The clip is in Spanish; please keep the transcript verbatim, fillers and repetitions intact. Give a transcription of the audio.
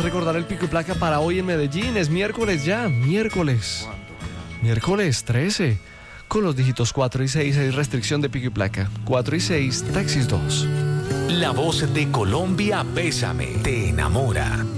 recordar el pico y placa para hoy en Medellín. Es miércoles ya, miércoles. Miércoles trece. Con los dígitos cuatro y seis hay restricción de pico y placa. cuatro y seis, taxis dos. La voz de Colombia, Bésame, te enamora.